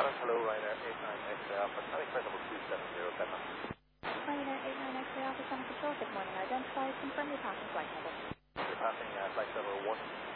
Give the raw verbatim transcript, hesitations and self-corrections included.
Hello, Ryanair eight nine X-ray Alpha, traffic flight number two seven zero, Denmark. Ryanair eight nine X-ray Alpha, Center Control, good morning. Identify, confirm your passing flight number. You're passing uh, flight level one